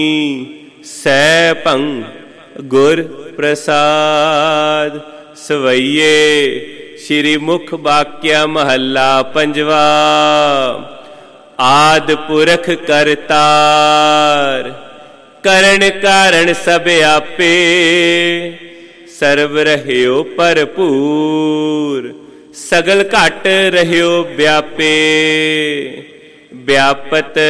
ਸੈ ਭੰ ਗੁਰ ਪ੍ਰਸਾਦ। ਸਵਈਏ ਸ਼੍ਰੀ ਮੁਖ ਬਾਕਿਆ ਮਹੱਲਾ ਪੰਜਵਾ। ਆਦਿ ਪੁਰਖ ਕਰਤਾਰ ਕਰਨ ਕਾਰਣ ਸਭ ਆਪੇ। ਸਰਬ ਰਹਿਓ ਭਰਪੂਰ ਸਗਲ ਘਟ ਰਹਿਓ ਵਿਆਪੇ। ਵਿਆਪਤ